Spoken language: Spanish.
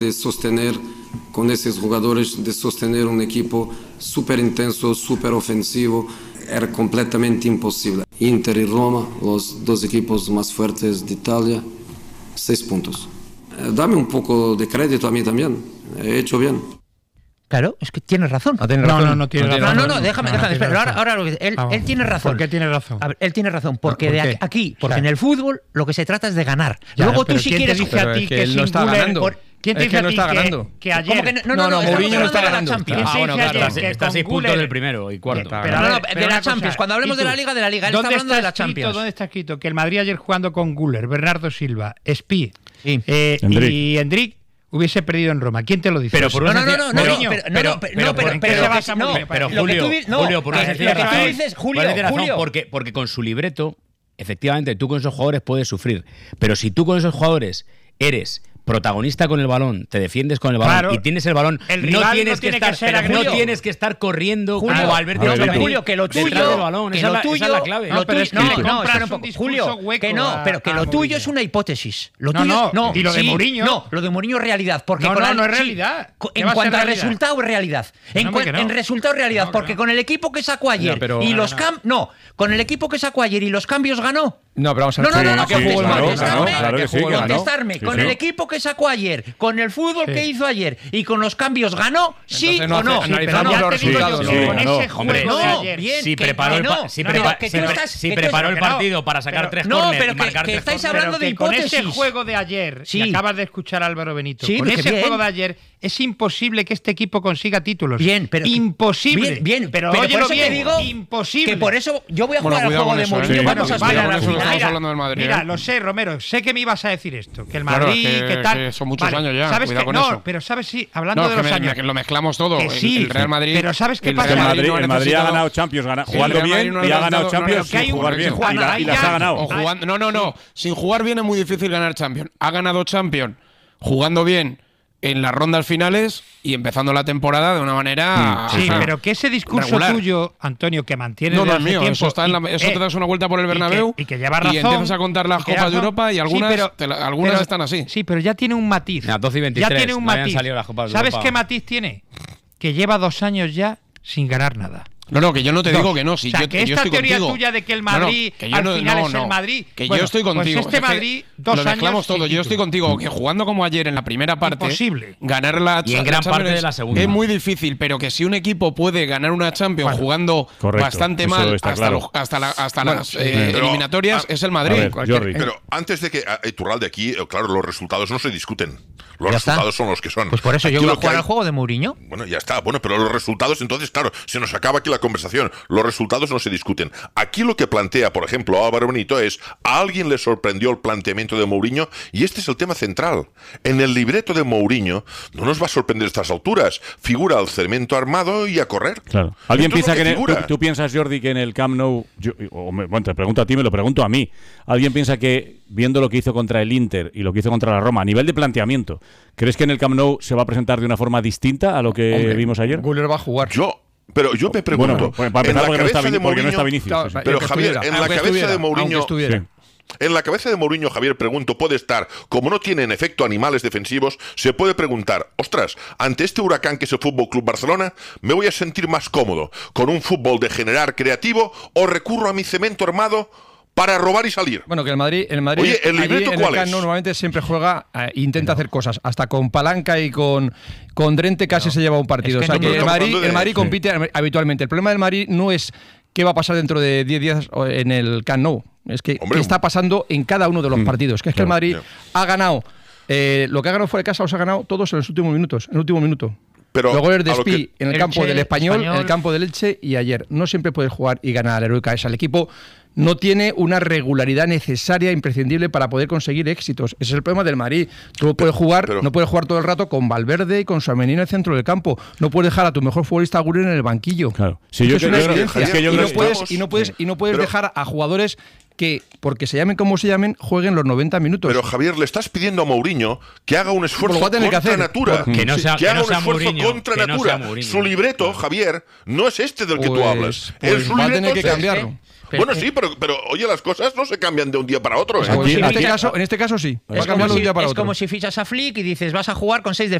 De sostener con esos jugadores, de sostener un equipo súper intenso, súper ofensivo, era completamente imposible. Inter y Roma, los dos equipos más fuertes de Italia, 6 puntos. Dame un poco de crédito a mí también, he hecho bien. Claro, es que tienes razón. No tiene razón. No, déjame, espera. Ahora él tiene razón. ¿Por qué tiene razón? A ver, él tiene razón, porque ¿Por de qué? aquí, porque O sea, en el fútbol lo que se trata es de ganar. Ya, Luego tú pero si ¿quién quieres te dice a ti que él no está Singuler- ganando? ¿Quién te Es dice que a no ti está que ganando. ayer? ¿Cómo que No, Mourinho no está de la ganando. Champions. Ah, bueno, claro, está 6 puntos del primero y cuarto. Pero no, de la Champions. Cuando hablemos de la Liga, Él está hablando de la Champions. ¿Dónde está escrito que el Madrid ayer jugando con Güler, Bernardo Silva, Spi Sí. y Endrick hubiese perdido en Roma? ¿Quién te lo dice? Pero por No, una no, sencilla- no, Mourinho, ¿en qué se basa Mourinho? pero lo que Julio, tú dices- no, Julio, por una lo que sencilla tú razón. dices, Por una sencilla razón, Julio. porque con su libreto, efectivamente, tú con esos jugadores puedes sufrir. Pero si tú con esos jugadores eres protagonista con el balón, te defiendes con el balón Claro, y tienes el balón, el no rival tienes no que tiene estar, que ser pero no agresivo. tienes que estar corriendo Julio, como Valverde. no, Otamendi, Julio, que lo tuyo, detrás del balón. que Esa es lo la- tuyo, esa es la clave. lo No, pero tuyo- es que le compras espera un un poco, discurso Julio, hueco que no, a- pero que a lo tuyo Mourinho. es una hipótesis. Lo No, tuyo no, y lo de Mourinho. No, lo de Mourinho es realidad, porque No, con no, no es sí, realidad. ¿Qué en va a ser cuanto al realidad? resultado es realidad. hombre, que no. En resultado es realidad, No, que porque no. con el equipo que sacó ayer Ya, pero- y los con el equipo que sacó ayer y los cambios ganó. No, pero vamos a No, ver. no, no, ¿A qué jugó el Madrid? contestarme, Claro que sí, que ganó. contestarme. Sí, Con sí. el equipo que sacó ayer, con el fútbol Sí. que hizo ayer y con los cambios ganó, sí Entonces no o no. hace- Sí, pero analizamos no, los te digo yo resultados. que Sí, con ganó. ese Hombre, juego de no, ayer, bien, si que preparó el, no, pa- si no, prepa- que si tú pre- estás- si que tú- preparó el que no. partido para sacar Pero- 3 no, córner pero y que marcar 3 estáis córner. hablando Pero de que con ese hipótesis. juego de ayer, Sí. y acabas de escuchar a Álvaro Benito, Sí, con que ese bien. juego de ayer es imposible que este equipo consiga títulos. Bien, pero imposible. Bien, pero por óyelo eso te bien, digo imposible. que por eso yo voy a Bueno, jugar al cuidado juego con de eso, Mourinho. sí, Vamos a cuidado esperar con al eso, final. estamos hablando del Madrid. Mira, lo sé, Romero, sé que me ibas a decir esto, que el Claro, Madrid, que tal. son muchos años ya, ¿sabes cuidado que con no? eso. Pero sabes, sí, hablando No, de que los años. que lo mezclamos todo. Que sí, El Real Madrid. pero ¿sabes qué el pasa? Real El Madrid, no el Madrid ha necesitado- ganado Champions, jugando el Real bien Madrid y no ha ganado necesitado- Champions que hay sin un- jugar bien. Juan, Y ahí las ya- ha ganado. O jugando, no. Sin jugar bien es muy difícil ganar Champions. Ha ganado Champions jugando bien en las rondas finales y empezando la temporada de una manera. Sí, pero que ese discurso regular. tuyo, Antonio, que mantienes No, no desde es hace mío. tiempo, Eso, eso te das una vuelta por el Bernabéu y que lleva razón. y empiezas a contar las y que Copas de razón. Europa y algunas, Sí, algunas pero- están así. Sí, pero ya tiene un matiz. Mira, 12 y 23, ya tiene un no habían matiz. salido las Copas de ¿Sabes Europa. qué matiz tiene? Que lleva 2 años ya sin ganar nada. No, que yo no te Dos. digo que no. Si o sea, yo, que yo esta estoy teoría contigo. tuya de que el No, no, Madrid que yo al no- final no, es el no, Madrid. Que bueno, yo estoy contigo. Pues este Es que Madrid, 2 lo años mezclamos todo. sin Yo estoy título. contigo. Que jugando como ayer en la primera parte, Imposible. ganar la Y en gran Champions parte de la segunda. es muy difícil. Pero que si un equipo puede ganar una Champions jugando Correcto, bastante eso mal está hasta, claro. hasta Bueno, las sí, pero- eliminatorias, es el Madrid. A ver, Jordi. Pero antes de que Iturralde aquí, claro, los resultados no se discuten. Los Ya está. resultados son los que son. Pues por eso Aquí yo voy a lo que jugar hay- al juego de Mourinho. Bueno, ya está. Bueno, pero los resultados, entonces, claro, se nos acaba aquí la conversación. Los resultados no se discuten. Aquí lo que plantea, por ejemplo, Álvaro Benito es: a alguien le sorprendió el planteamiento de Mourinho, y este es el tema central. En el libreto de Mourinho no nos va a sorprender a estas alturas. Figura el cemento armado y a correr. Claro. ¿Alguien Esto es piensa lo que figura. tú piensas, Jordi, que en el Camp Nou, bueno, te pregunto a ti, me lo pregunto a mí, ¿alguien piensa que, viendo lo que hizo contra el Inter y lo que hizo contra la Roma, a nivel de planteamiento, ¿crees que en el Camp Nou se va a presentar de una forma distinta a lo que Hombre, vimos ayer? Güler va a jugar. Pero yo me pregunto, Bueno, para empezar, en la porque no está cabeza de porque no está Mourinho- Vinicius. Claro, Sí, sí. Pero aunque Javier, estuviera, en la aunque cabeza de estuviera, Mourinho- aunque estuviera. Sí. En la cabeza de Mourinho, Javier, pregunto, puede estar, como no tiene en efecto animales defensivos, se puede preguntar: ostras, ante este huracán que es el Fútbol Club Barcelona, ¿me voy a sentir más cómodo con un fútbol de generar creativo o recurro a mi cemento armado para robar y salir? Bueno, que el Madrid Oye, ¿el allí libreto en cuál el Camp es? Nou normalmente siempre juega, intenta hacer cosas, hasta con palanca y con Drente casi se lleva un partido. Es que o sea no, que pero estamos el hablando Madrid de- compite habitualmente. El problema del Madrid no es qué va a pasar dentro de 10 días en el Camp Nou, es que Hombre, qué está pasando en cada uno de los partidos. Que es que el Madrid ha ganado, lo que ha ganado fuera de casa los ha ganado todos en los últimos minutos, en el último minuto. Pero Los goles de a lo Spi que- en el Elche, campo del Español, en el Español. campo del Elche y ayer. No siempre puedes jugar y ganar a la heroica esa. El equipo no tiene una regularidad necesaria, imprescindible para poder conseguir éxitos. Ese es el problema del Madrid. Tú no puedes jugar todo el rato con Valverde y con Tchouaméni en el centro del campo. No puedes dejar a tu mejor futbolista Güler en el banquillo. Claro. Sí, Esto yo es una creo- evidencia. es que yo y, creo no que puedes, estamos- y no puedes Pero- dejar a jugadores que, porque se llamen como se llamen, jueguen los 90 minutos. Pero Javier, le estás pidiendo a Mourinho que haga un esfuerzo Lo va a tener que contra hacer. natura. Que no sea- que que haga no un sea esfuerzo Mourinho, contra que no natura. sea Mourinho. Su libreto, Javier, no es este del que tú hablas. Pues Su va a libreto tener que es este. cambiarlo. Bueno, sí, pero oye, las cosas no se cambian de un día para otro. En este caso sí. Va a cambiar de un día para otro. Es como si fichas a Flick y dices, vas a jugar con 6 defensas.